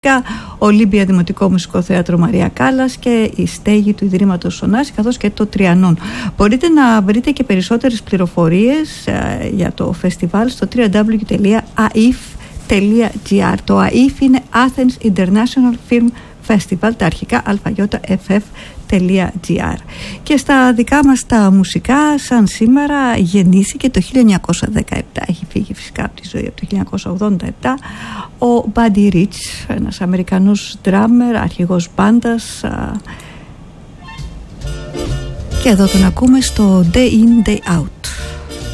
Ολύμπια Δημοτικό Μουσικό Θέατρο Μαρία Κάλλας και η στέγη του Ιδρύματος Σονάση, καθώς και το Τριανών. Μπορείτε να βρείτε και περισσότερες πληροφορίες για το φεστιβάλ στο www.aif.gr. Το AIF είναι Athens International Film Festival, τα αρχικά alpha.ff.gr. Και στα δικά μας τα μουσικά, σαν σήμερα, γεννήθηκε το 1917, έχει φύγει φυσικά από τη ζωή από το 1987, ο Buddy Rich, ένας Αμερικανός ντράμερ, αρχηγός μπάντας, και εδώ τον ακούμε στο Day In Day Out.